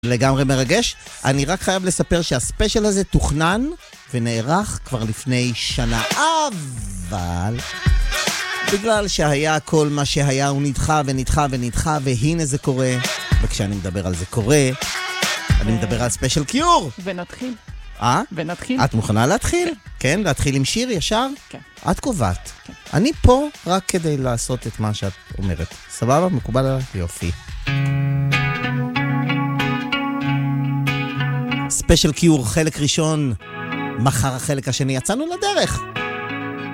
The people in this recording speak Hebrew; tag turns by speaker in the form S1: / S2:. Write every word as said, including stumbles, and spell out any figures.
S1: לגמרי מרגש. אני רק חייב לספר שהספיישל הזה תוכנן ונערך כבר לפני שנה, אבל בגלל שהיה כל מה שהיה הוא נדחה ונדחה ונדחה, והנה זה קורה. וכשאני מדבר על זה קורה, אני מדבר על ספיישל קיור.
S2: ונתחיל.
S1: אה?
S2: ונתחיל.
S1: את מוכנה להתחיל? כן, להתחיל עם שיר ישר?
S2: כן.
S1: את קובעת.
S2: כן.
S1: אני פה רק כדי לעשות את מה שאת אומרת. סבבה? מקובל עליי? יופי. ספיישל קיור, חלק ראשון, מחר החלק השני, יצאנו לדרך.